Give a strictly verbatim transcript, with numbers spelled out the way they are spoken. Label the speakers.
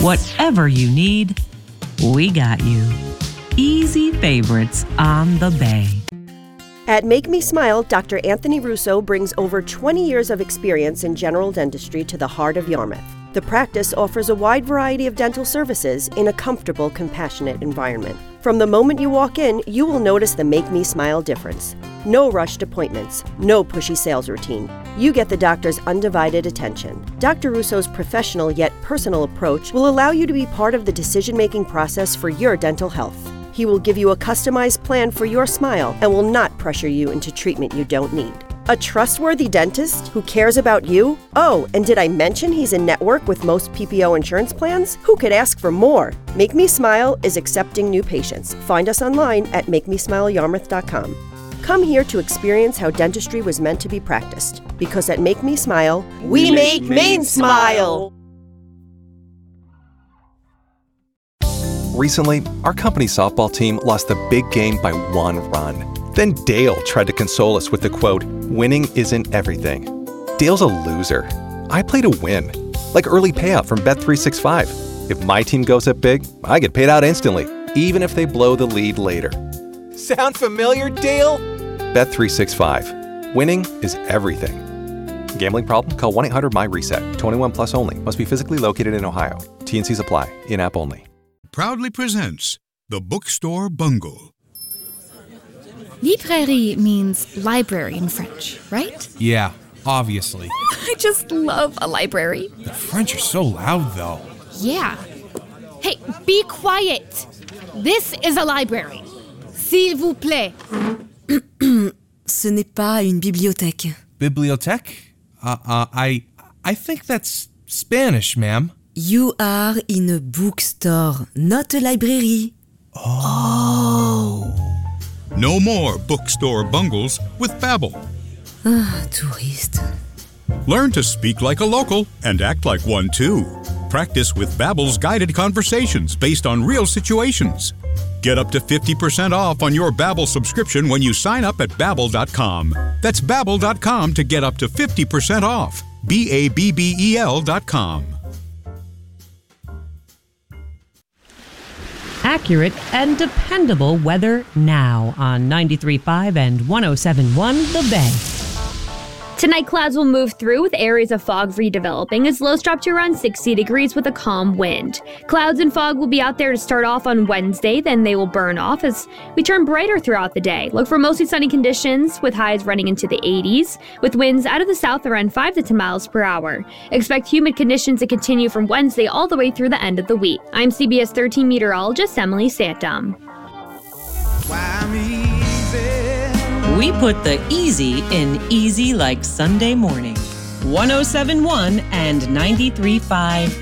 Speaker 1: Whatever you need, we got you. Easy favorites on the Bay.
Speaker 2: At Make Me Smile, Doctor Anthony Russo brings over twenty years of experience in general dentistry to the heart of Yarmouth. The practice offers a wide variety of dental services in a comfortable, compassionate environment. From the moment you walk in, you will notice the Make Me Smile difference. No rushed appointments, no pushy sales routine. You get the doctor's undivided attention. Doctor Russo's professional yet personal approach will allow you to be part of the decision-making process for your dental health. He will give you a customized plan for your smile and will not pressure you into treatment you don't need. A trustworthy dentist who cares about you? Oh, and did I mention he's in network with most P P O insurance plans? Who could ask for more? Make Me Smile is accepting new patients. Find us online at make me smile yarmouth dot com. Come here to experience how dentistry was meant to be practiced. Because at Make Me Smile, we, we make Maine smile!
Speaker 3: Recently, our company softball team lost the big game by one run. Then Dale tried to console us with the quote, "Winning isn't everything." Dale's a loser. I play to win. Like early payout from Bet three sixty-five. If my team goes up big, I get paid out instantly, even if they blow the lead later. Sound familiar, Dale? Bet three sixty-five. Winning is everything. Gambling problem? Call one eight hundred M Y reset. twenty-one plus only. Must be physically located in Ohio. T and Cs apply. In-app only.
Speaker 4: Proudly presents The Bookstore Bungle.
Speaker 5: Librairie means library in French, right?
Speaker 6: Yeah, obviously.
Speaker 5: I just love a library.
Speaker 6: The French are so loud, though.
Speaker 5: Yeah. Hey, be quiet. This is a library. S'il vous plaît.
Speaker 7: Ce n'est pas une bibliothèque.
Speaker 6: Bibliothèque? Uh, uh, I, I think that's Spanish, ma'am.
Speaker 7: You are in a bookstore, not a library.
Speaker 6: Oh.
Speaker 4: No more bookstore bungles with Babbel.
Speaker 7: Ah, touriste.
Speaker 4: Learn to speak like a local and act like one too. Practice with Babbel's guided conversations based on real situations. Get up to fifty percent off on your Babbel subscription when you sign up at babbel dot com. That's babbel dot com to get up to fifty percent off. B A B B E L dot com.
Speaker 1: Accurate and dependable weather now on ninety-three point five and one oh seven point one The Bay.
Speaker 8: Tonight, clouds will move through with areas of fog redeveloping as lows drop to around sixty degrees with a calm wind. Clouds and fog will be out there to start off on Wednesday, then they will burn off as we turn brighter throughout the day. Look for mostly sunny conditions with highs running into the eighties, with winds out of the south around five to ten miles per hour. Expect humid conditions to continue from Wednesday all the way through the end of the week. I'm C B S thirteen meteorologist Emily Santum.
Speaker 1: We put the easy in easy like Sunday morning. one oh seven point one and ninety-three point five